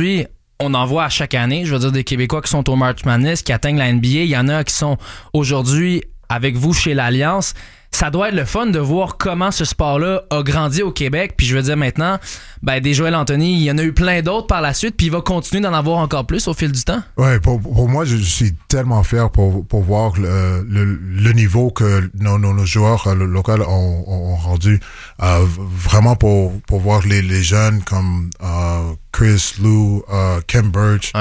aujourd'hui, on en voit à chaque année. Je veux dire, des Québécois qui sont au March Madness, qui atteignent la NBA. Il y en a qui sont aujourd'hui avec vous chez l'Alliance. Ça doit être le fun de voir comment ce sport-là a grandi au Québec. Puis je veux dire maintenant, des Joël Anthony, il y en a eu plein d'autres par la suite, puis il va continuer d'en avoir encore plus au fil du temps. Ouais, pour moi, je suis tellement fier pour voir le niveau que nos joueurs locaux ont rendu. Vraiment pour voir les jeunes comme Chris, Lou, Kem Birch,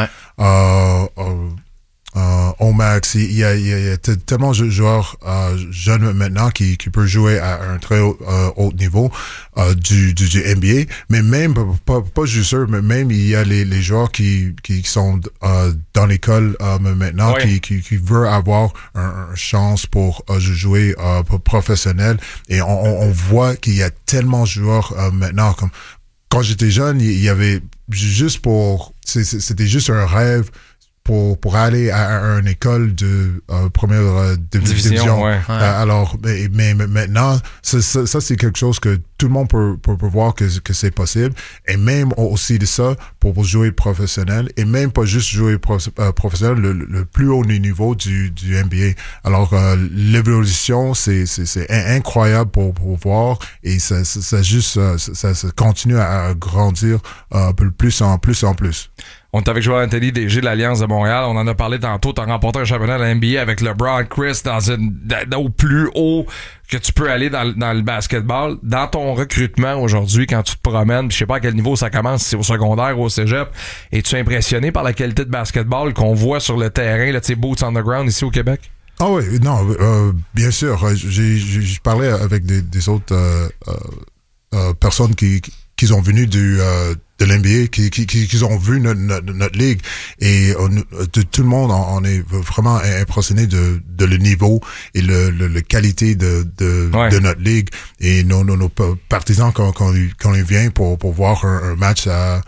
Omax, il y a tellement de joueurs jeunes maintenant qui peuvent jouer à un très haut niveau du NBA, mais même pas juste eux, mais même il y a les joueurs qui sont dans l'école maintenant, qui veulent avoir une chance pour jouer professionnel, et on voit qu'il y a tellement de joueurs maintenant. Comme quand j'étais jeune, il y avait c'était juste un rêve pour aller à une école de première division. Alors, mais maintenant, ça c'est quelque chose que tout le monde peut voir que c'est possible. Et même aussi de ça, pour jouer professionnel, et même pas juste jouer professionnel, le plus haut niveau du NBA. Alors, l'évolution, c'est incroyable pour voir, et ça continue à grandir plus en plus. On est avec Joël Anthony, DG de l'Alliance de Montréal. On en a parlé tantôt. Tu as remporté un championnat de la NBA avec LeBron, Chris, au plus haut que tu peux aller dans le basketball. Dans ton recrutement aujourd'hui, quand tu te promènes, je sais pas à quel niveau ça commence, si c'est au secondaire ou au cégep, es-tu impressionné par la qualité de basketball qu'on voit sur le terrain, là, boots on the ground ici au Québec? Ah oui, non, bien sûr. J'ai parlé avec des autres personnes qui ont venu de l'NBA, qui ont vu notre ligue, et tout le monde on est vraiment impressionné de le niveau et le qualité de notre ligue, et nos partisans quand ils viennent pour voir un match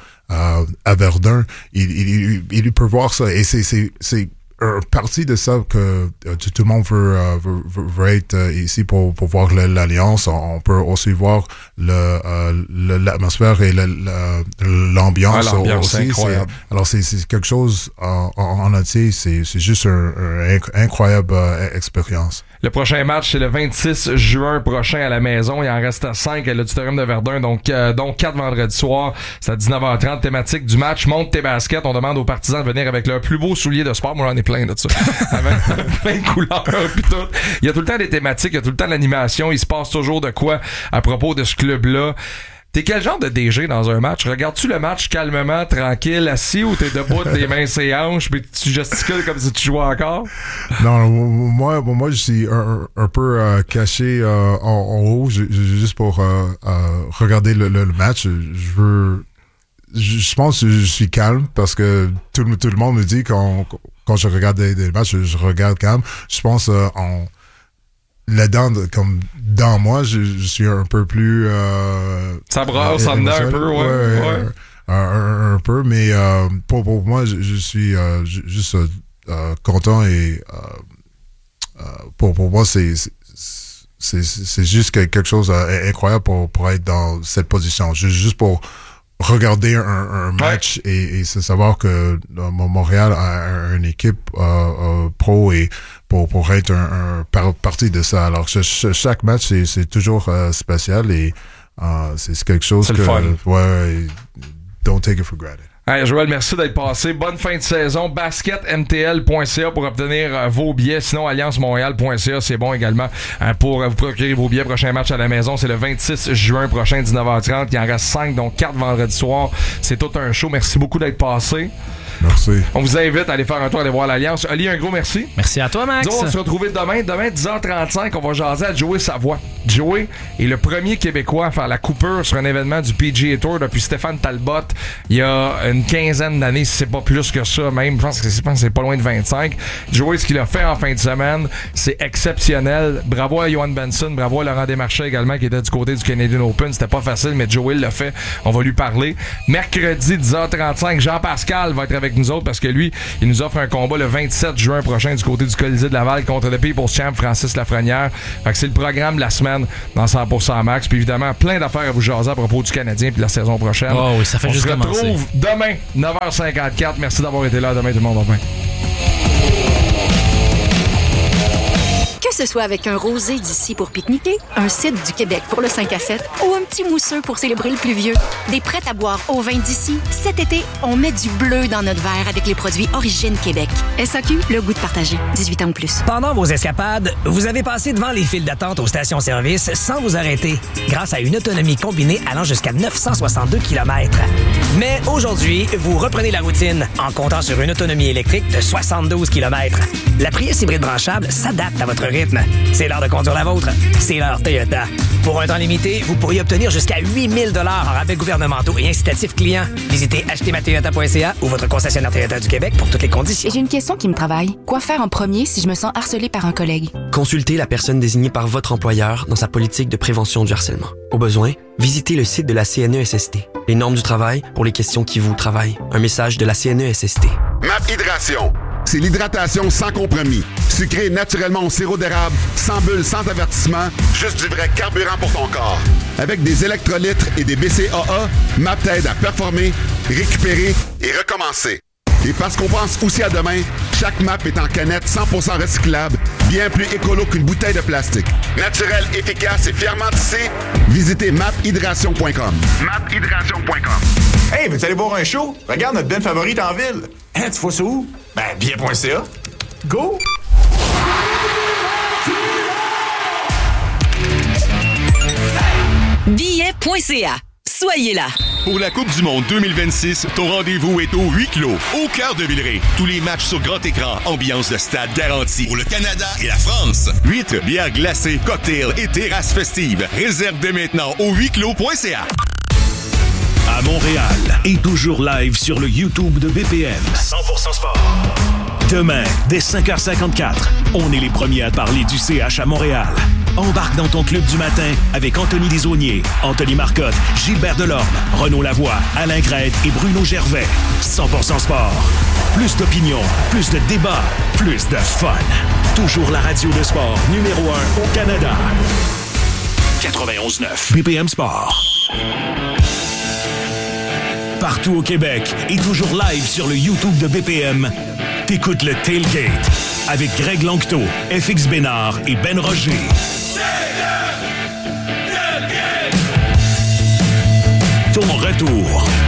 à Verdun, ils peuvent voir ça, et c'est partie de ça que tout le monde veut être ici pour voir l'Alliance. On peut aussi voir l'atmosphère et l'ambiance aussi. Alors c'est quelque chose en entier, c'est juste une incroyable expérience. Le prochain match, c'est le 26 juin prochain à la maison. Il en reste 5 à l'Auditorium de Verdun, donc 4 vendredi soir. C'est à 19h30. Thématique du match, monte tes baskets. On demande aux partisans de venir avec leurs plus beaux souliers de sport. Moi, j'en ai plein de ça. Avec plein de couleurs pis tout. Il y a tout le temps des thématiques, il y a tout le temps de l'animation. Il se passe toujours de quoi à propos de ce club-là. T'es quel genre de DG dans un match? Regardes-tu le match calmement, tranquille, assis, ou t'es debout, des mains ses hanches, pis tu gesticules comme si tu jouais encore? Non, moi je suis un peu caché en haut, juste pour regarder le match. Je pense que je suis calme, parce que tout le monde me dit quand je regarde des matchs, je regarde calme. Je pense là-dedans, comme dans moi, je suis un peu plus... ça brasse en dedans un peu, ouais. Un peu, mais pour moi, je suis juste content, et pour moi, c'est juste quelque chose d'incroyable pour être dans cette position. Juste pour regarder un match et savoir que Montréal a une équipe pro, et pour être un partie de ça. Alors chaque match c'est toujours spécial, et c'est quelque chose c'est que le fun. Don't take it for granted. Hey, Joël, merci d'être passé. Bonne fin de saison. basketmtl.ca pour obtenir vos billets. Sinon, alliancemontréal.ca, c'est bon également pour vous procurer vos billets. Prochain match à la maison, c'est le 26 juin prochain, 19h30. Il en reste 5, donc 4 vendredi soir. C'est tout un show. Merci beaucoup d'être passé. Merci. On vous invite à aller faire un tour, aller voir l'Alliance. Ali, un gros merci. Merci à toi, Max. Nous, on va se retrouver demain 10h35. On va jaser à Joey Savoie. Joey est le premier Québécois à faire la coupure sur un événement du PGA Tour depuis Stéphane Talbot il y a une quinzaine d'années, si c'est pas plus que ça même. Je pense que c'est pas loin de 25. Joey, ce qu'il a fait en fin de semaine, c'est exceptionnel. Bravo à Johan Benson, bravo à Laurent Desmarchais également, qui était du côté du Canadian Open. C'était pas facile, mais Joey l'a fait. On va lui parler. Mercredi 10h35, Jean-Pascal va être avec avec nous autres parce que lui, il nous offre un combat le 27 juin prochain du côté du Colisée de Laval contre le People's Champ Francis Lafrenière. Fait que c'est le programme de la semaine dans 100% Max. Puis évidemment, plein d'affaires à vous jaser à propos du Canadien puis de la saison prochaine. Oh oui, ça fait juste commencer. On se retrouve demain, 9h54. Merci d'avoir été là. Demain, tout le monde va bien. Que ce soit avec un rosé d'ici pour pique-niquer, un cidre du Québec pour le 5 à 7 ou un petit mousseux pour célébrer le plus vieux, des prêts à boire au vin d'ici, cet été, on met du bleu dans notre verre avec les produits Origine Québec. SAQ, le goût de partager. 18 ans ou plus. Pendant vos escapades, vous avez passé devant les files d'attente aux stations-service sans vous arrêter, grâce à une autonomie combinée allant jusqu'à 962 km. Mais aujourd'hui, vous reprenez la routine en comptant sur une autonomie électrique de 72 km. La Prius hybride branchable s'adapte à votre rythme. C'est l'heure de conduire la vôtre. C'est l'heure Toyota. Pour un temps limité, vous pourriez obtenir jusqu'à 8 000 $ en rabais gouvernementaux et incitatifs clients. Visitez achetezmatoyota.ca ou votre concessionnaire Toyota du Québec pour toutes les conditions. J'ai une question qui me travaille. Quoi faire en premier si je me sens harcelée par un collègue? Consultez la personne désignée par votre employeur dans sa politique de prévention du harcèlement. Au besoin, visitez le site de la CNESST. Les normes du travail pour les questions qui vous travaillent. Un message de la CNESST. MAP Hydration. C'est l'hydratation sans compromis. Sucré naturellement au sirop d'érable, sans bulles, sans avertissement, juste du vrai carburant pour ton corps. Avec des électrolytes et des BCAA, MAP t'aide à performer, récupérer et recommencer. Et parce qu'on pense aussi à demain, chaque MAP est en canette 100% recyclable, bien plus écolo qu'une bouteille de plastique. Naturel, efficace et fièrement tissé, visitez maphydration.com. maphydration.com. Hey, veux-tu aller voir un show? Regarde notre band favorite en ville. Hein, tu vois ça où? Ben, bien.ca. Go! Billet.ca. Soyez là. Pour la Coupe du Monde 2026, ton rendez-vous est au huis clos, au cœur de Villeray. Tous les matchs sur grand écran, ambiance de stade garantie. Pour le Canada et la France. 8 bières glacées, cocktails et terrasses festives. Réserve dès maintenant au huisclos.ca. À Montréal et toujours live sur le YouTube de BPM. 100% sport. Demain, dès 5h54, on est les premiers à parler du CH à Montréal. Embarque dans ton club du matin avec Anthony Desaulniers, Anthony Marcotte, Gilbert Delorme, Renaud Lavoie, Alain Grède et Bruno Gervais. 100% sport. Plus d'opinion, plus de débats, plus de fun. Toujours la radio de sport numéro 1 au Canada. 91.9 BPM Sport. Partout au Québec et toujours live sur le YouTube de BPM, t'écoutes le Tailgate avec Greg Lanctot, FX Bénard et Ben Roger. Ton retour